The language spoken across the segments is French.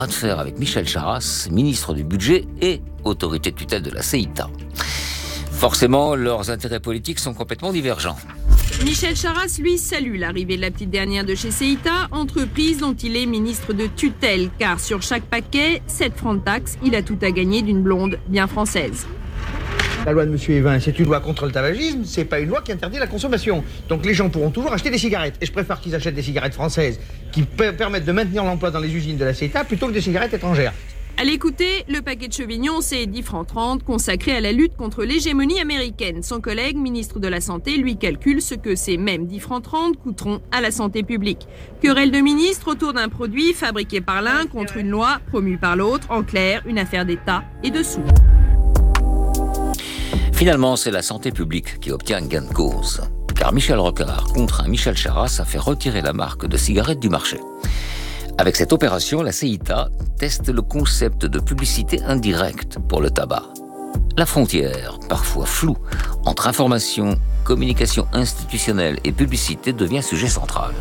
de faire avec Michel Charasse, ministre du Budget et autorité de tutelle de la CEITA. Forcément, leurs intérêts politiques sont complètement divergents. Michel Charasse, lui, salue l'arrivée de la petite dernière de chez CEITA, entreprise dont il est ministre de tutelle, car sur chaque paquet, 7 francs de taxe, il a tout à gagner d'une blonde bien française. La loi de M. Evin, c'est une loi contre le tabagisme, c'est pas une loi qui interdit la consommation. Donc les gens pourront toujours acheter des cigarettes. Et je préfère qu'ils achètent des cigarettes françaises qui permettent de maintenir l'emploi dans les usines de la CEITA plutôt que des cigarettes étrangères. À l'écouter, le paquet de Chevignon, c'est 10 francs 30 consacré à la lutte contre l'hégémonie américaine. Son collègue, ministre de la Santé, lui calcule ce que ces mêmes 10 francs 30 coûteront à la santé publique. Querelle de ministres autour d'un produit fabriqué par l'un contre une loi promue par l'autre. En clair, une affaire d'État et de sous. Finalement, c'est la santé publique qui obtient un gain de cause. Car Michel Rocard contraint Michel Charasse à faire retirer la marque de cigarettes du marché. Avec cette opération, la CEITA teste le concept de publicité indirecte pour le tabac. La frontière, parfois floue, entre information, communication institutionnelle et publicité devient sujet central.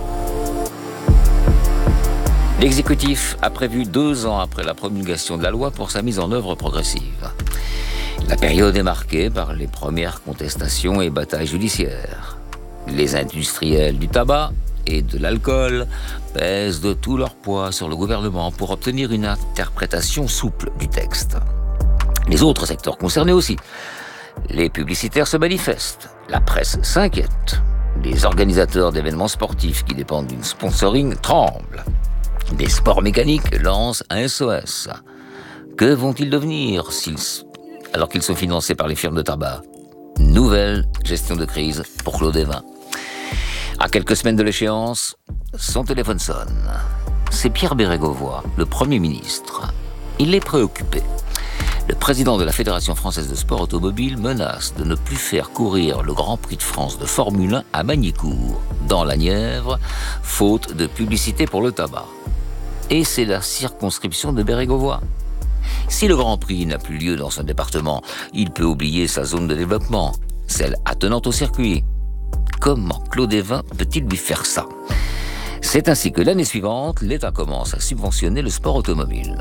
L'exécutif a prévu 2 ans après la promulgation de la loi pour sa mise en œuvre progressive. La période est marquée par les premières contestations et batailles judiciaires. Les industriels du tabac et de l'alcool pèsent de tout leur poids sur le gouvernement pour obtenir une interprétation souple du texte. Les autres secteurs concernés aussi. Les publicitaires se manifestent, la presse s'inquiète, les organisateurs d'événements sportifs qui dépendent d'une sponsoring tremblent, des sports mécaniques lancent un SOS. Que vont-ils devenir alors qu'ils sont financés par les firmes de tabac? Nouvelle gestion de crise pour Claude Evin. À quelques semaines de l'échéance, son téléphone sonne. C'est Pierre Bérégovoy, le Premier ministre. Il est préoccupé. Le président de la Fédération française de sport automobile menace de ne plus faire courir le Grand Prix de France de Formule 1 à Magny-Cours, dans la Nièvre, faute de publicité pour le tabac. Et c'est la circonscription de Bérégovoy. Si le Grand Prix n'a plus lieu dans son département, il peut oublier sa zone de développement, celle attenante au circuit. Comment Claude Evin peut-il lui faire ça? C'est ainsi que l'année suivante, l'État commence à subventionner le sport automobile.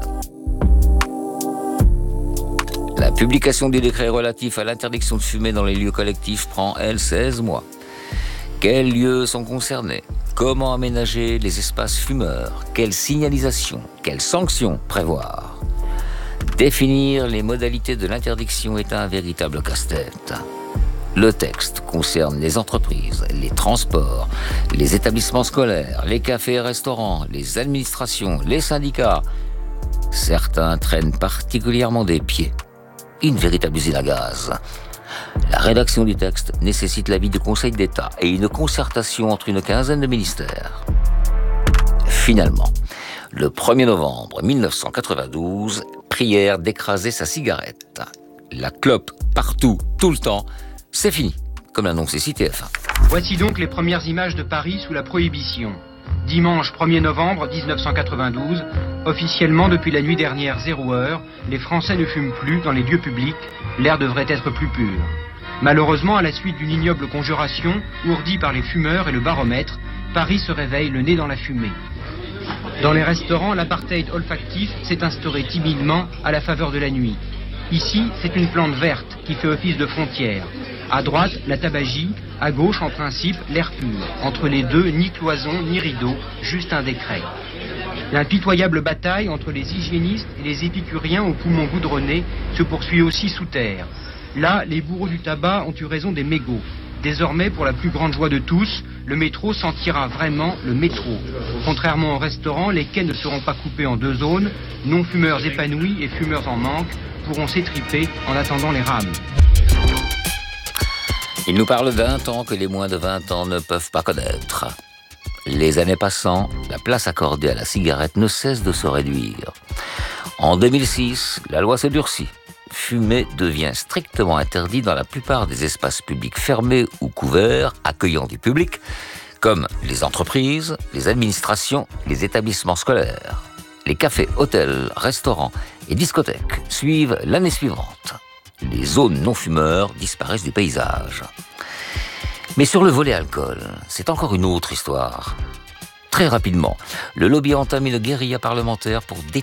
La publication du décret relatif à l'interdiction de fumer dans les lieux collectifs prend, elle, 16 mois. Quels lieux sont concernés? Comment aménager les espaces fumeurs? Quelle signalisation? Quelles sanctions prévoir? Définir les modalités de l'interdiction est un véritable casse-tête. Le texte concerne les entreprises, les transports, les établissements scolaires, les cafés et restaurants, les administrations, les syndicats. Certains traînent particulièrement des pieds. Une véritable usine à gaz. La rédaction du texte nécessite l'avis du Conseil d'État et une concertation entre une quinzaine de ministères. Finalement, le 1er novembre 1992, prière d'écraser sa cigarette. La clope partout, tout le temps, c'est fini, comme l'annonçait TF1. Voici donc les premières images de Paris sous la prohibition. Dimanche 1er novembre 1992, officiellement depuis la nuit dernière 0h, les Français ne fument plus dans les lieux publics, l'air devrait être plus pur. Malheureusement, à la suite d'une ignoble conjuration, ourdie par les fumeurs et le baromètre, Paris se réveille le nez dans la fumée. Dans les restaurants, l'apartheid olfactif s'est instauré timidement à la faveur de la nuit. Ici, c'est une plante verte qui fait office de frontière. À droite, la tabagie, à gauche, en principe, l'air pur. Entre les deux, ni cloison, ni rideau, juste un décret. L'impitoyable bataille entre les hygiénistes et les épicuriens aux poumons goudronnés se poursuit aussi sous terre. Là, les bourreaux du tabac ont eu raison des mégots. Désormais, pour la plus grande joie de tous, le métro sentira vraiment le métro. Contrairement au restaurant, les quais ne seront pas coupés en 2 zones. Non-fumeurs épanouis et fumeurs en manque pourront s'étriper en attendant les rames. Il nous parle d'un temps que les moins de 20 ans ne peuvent pas connaître. Les années passant, la place accordée à la cigarette ne cesse de se réduire. En 2006, la loi se durcit. Fumer devient strictement interdit dans la plupart des espaces publics fermés ou couverts, accueillant du public, comme les entreprises, les administrations, les établissements scolaires. Les cafés, hôtels, restaurants et discothèques suivent l'année suivante. Les zones non-fumeurs disparaissent du paysage. Mais sur le volet alcool, c'est encore une autre histoire. Très rapidement, le lobby entame une guérilla parlementaire pour